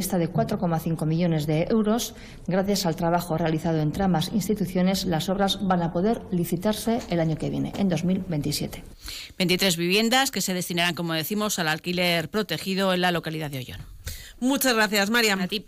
prevista de 4,5 millones de euros. Gracias al trabajo realizado entre ambas instituciones, las obras van a poder licitarse el año que viene, en 2027. 23 viviendas que se destinarán, como decimos, al alquiler protegido en la localidad de Ollón. Muchas gracias, Mariam. A ti.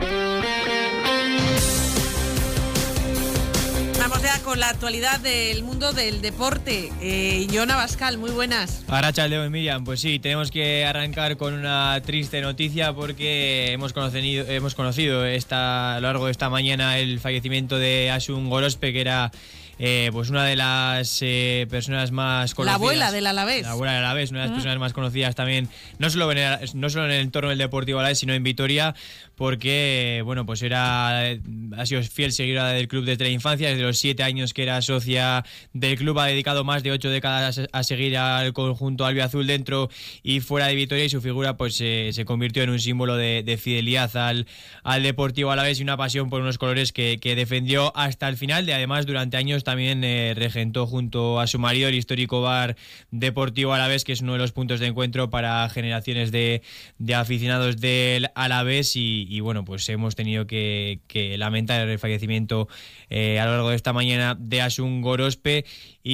Vamos ya con la actualidad del mundo del deporte. Jon Abascal, muy buenas. Arratsaldeon, Miriam. Pues sí, tenemos que arrancar con una triste noticia porque hemos conocido a lo largo de esta mañana el fallecimiento de Asun Gorospe, que era pues una de las personas más conocidas. La abuela del Alavés. La abuela del Alavés, una de las personas más conocidas también, no solo en el entorno del Deportivo Alavés, sino en Vitoria, porque bueno, pues ha sido fiel seguidora del club desde la infancia. Desde los 7 años que era socia del club, ha dedicado más de 8 décadas a seguir al conjunto albiazul dentro y fuera de Vitoria, y su figura pues se convirtió en un símbolo de fidelidad al Deportivo Alavés y una pasión por unos colores que defendió hasta el final. Además, durante años también regentó junto a su marido el histórico bar Deportivo Alavés, que es uno de los puntos de encuentro para generaciones de aficionados del Alavés, y bueno, pues hemos tenido que lamentar el fallecimiento a lo largo de esta mañana de Asun Gorospe,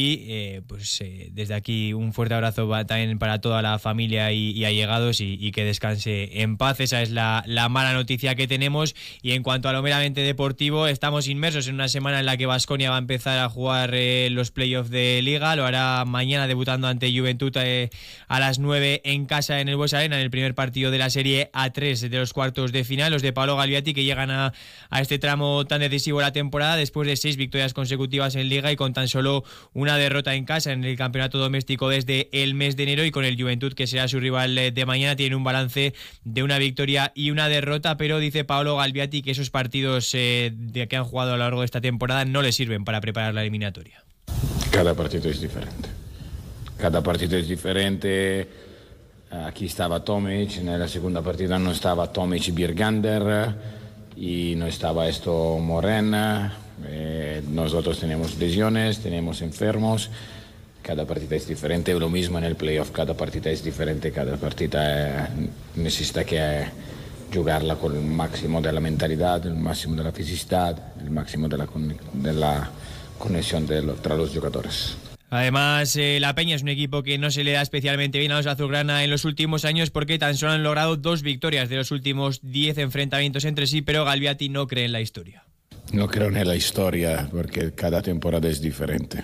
y desde aquí un fuerte abrazo también para toda la familia y allegados, y que descanse en paz. Esa es la mala noticia que tenemos. Y en cuanto a lo meramente deportivo, estamos inmersos en una semana en la que Baskonia va a empezar a jugar los playoffs de Liga. Lo hará mañana debutando ante Juventud a las 9 en casa en el Buesa Arena, en el primer partido de la Serie A3 de los cuartos de final. Los de Paolo Galbiati, que llegan a este tramo tan decisivo de la temporada después de 6 victorias consecutivas en Liga y con tan solo una derrota en casa en el campeonato doméstico desde el mes de enero, y con el Juventud, que será su rival de mañana, tiene un balance de una victoria y una derrota. Pero dice Paolo Galbiati que esos partidos que han jugado a lo largo de esta temporada no les sirven para preparar la eliminatoria. Cada partido es diferente. Cada partido es diferente. Aquí estaba Tomic, en la segunda partida no estaba Tomic y Birgander, y no estaba Morena. Nosotros tenemos lesiones, tenemos enfermos. Cada partida es diferente. Lo mismo en el playoff, cada partida es diferente. Cada partida necesita que jugarla con el máximo de la mentalidad, el máximo de la fisicidad, el máximo de la conexión entre los jugadores. Además, la Peña es un equipo que no se le da especialmente bien a los azulgrana en los últimos años, porque tan solo han logrado 2 victorias de los últimos 10 enfrentamientos entre sí, pero Galbiati no cree en la historia. No creo en la historia porque cada temporada es diferente.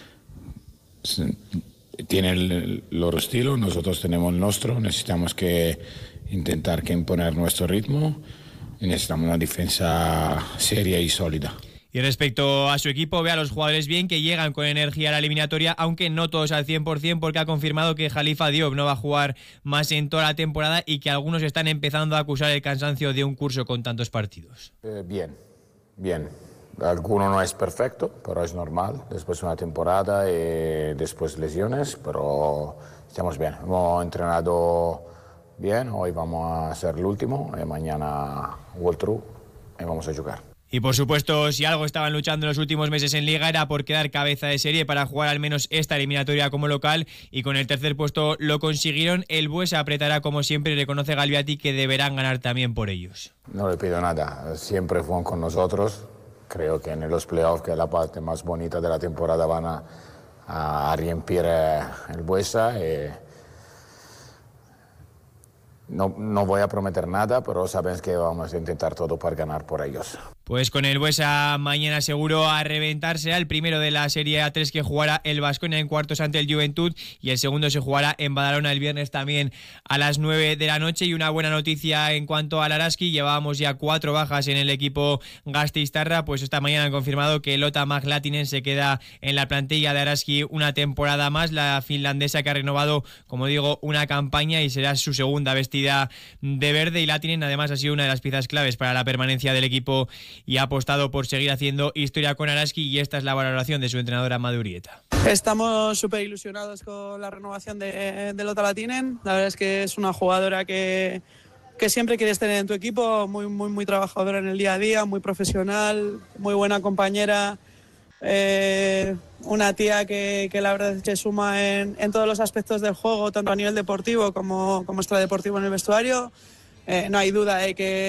Tiene el loro estilo, nosotros tenemos el nuestro. Necesitamos intentar imponer nuestro ritmo y necesitamos una defensa seria y sólida. Y respecto a su equipo, ve a los jugadores bien, que llegan con energía a la eliminatoria, aunque no todos al 100%, porque ha confirmado que Khalifa Diop no va a jugar más en toda la temporada y que algunos están empezando a acusar el cansancio de un curso con tantos partidos. Bien. Alguno no es perfecto, pero es normal. Después de una temporada y después lesiones, pero estamos bien. Hemos entrenado bien, hoy vamos a ser el último, y mañana World Tour y vamos a jugar. Y por supuesto, si algo estaban luchando en los últimos meses en Liga era por quedar cabeza de serie para jugar al menos esta eliminatoria como local, y con el tercer puesto lo consiguieron. El Buesa apretará como siempre y reconoce Galbiati que deberán ganar también por ellos. No le pido nada, siempre fueron con nosotros. Creo que en los playoffs, que es la parte más bonita de la temporada, van a romper el Buesa. No voy a prometer nada, pero saben que vamos a intentar todo para ganar por ellos. Pues con el Buesa mañana seguro a reventarse. El primero de la Serie A3 que jugará el Baskonia en cuartos ante el Juventud, y el segundo se jugará en Badalona el viernes también a las 9 de la noche. Y una buena noticia en cuanto al Araski: llevábamos ya 4 bajas en el equipo gasteiztarra, pues esta mañana han confirmado que Lotta Maglatinen se queda en la plantilla de Araski una temporada más. La finlandesa, que ha renovado, como digo, una campaña y será su segunda vestida de verde, y Latinen además ha sido una de las piezas claves para la permanencia del equipo y ha apostado por seguir haciendo historia con Araski, y esta es la valoración de su entrenadora Madurieta. Estamos súper ilusionados con la renovación de Lotta Latinen. La verdad es que es una jugadora que siempre quieres tener en tu equipo, muy trabajadora en el día a día, muy profesional, muy buena compañera, una tía que la verdad es que suma en todos los aspectos del juego, tanto a nivel deportivo como extradeportivo en el vestuario. No hay duda de que